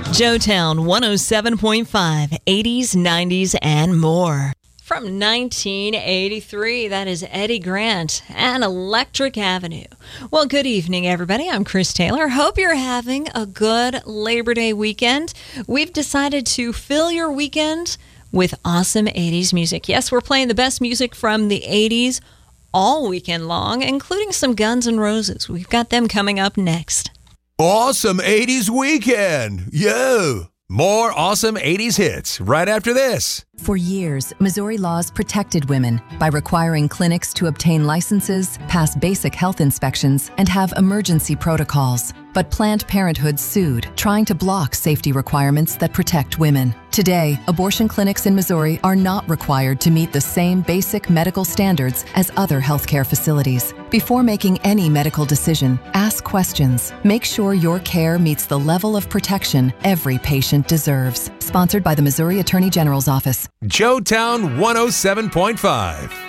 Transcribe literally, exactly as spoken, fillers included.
Joetown one oh seven point five, eighties, nineties, and more. From nineteen eighty-three, that is Eddie Grant and Electric Avenue. Well, good evening, everybody. I'm Chris Taylor. Hope you're having a good Labor Day weekend. We've decided to fill your weekend with awesome eighties music. Yes, we're playing the best music from the eighties all weekend long, including some Guns N' Roses. We've got them coming up next. Awesome eighties weekend. Yo. More awesome eighties hits right after this. For years, Missouri laws protected women by requiring clinics to obtain licenses, pass basic health inspections, and have emergency protocols. But Planned Parenthood sued, trying to block safety requirements that protect women. Today, abortion clinics in Missouri are not required to meet the same basic medical standards as other healthcare facilities. Before making any medical decision, ask questions. Make sure your care meets the level of protection every patient deserves. Sponsored by the Missouri Attorney General's Office. Joetown one oh seven point five.